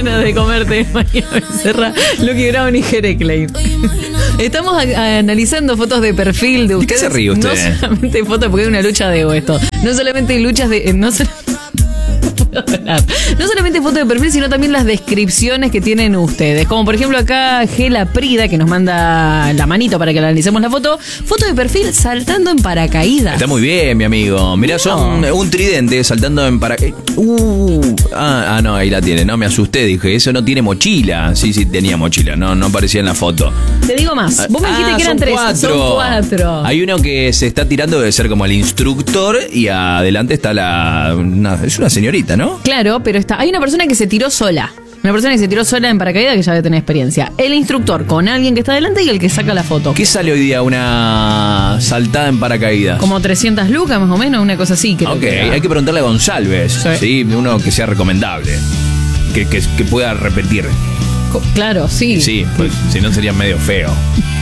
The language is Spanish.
ganas de comerte María Becerra, Lucky Brown y Jere Klein. Estamos analizando fotos de perfil de ustedes. ¿De qué se ríe usted? No solamente fotos, porque hay una lucha de ego esto. No solamente luchas de... No solamente fotos de perfil, sino también las descripciones que tienen ustedes. Como por ejemplo acá Gela Prida, que nos manda la manito para que analicemos la foto. Foto de perfil saltando en paracaídas. Está muy bien, mi amigo. Mirá, son un tridente saltando en paracaídas. No, ahí la tiene. No, me asusté, dije, eso no tiene mochila. Sí, tenía mochila, no aparecía en la foto. Te digo más, vos me dijiste que eran tres. Son cuatro. Hay uno que se está tirando, debe ser como el instructor, y adelante está es una señorita, ¿no? Claro, pero hay una persona que se tiró sola. Una persona que se tiró sola en paracaídas que ya debe tener experiencia. El instructor con alguien que está adelante y el que saca la foto. ¿Qué sale hoy día una saltada en paracaídas? Como 300 lucas más o menos, una cosa así. Creo que hay que preguntarle a González. Sí, uno que sea recomendable. Que pueda repetir. Claro, sí. Sí, pues si no sería medio feo.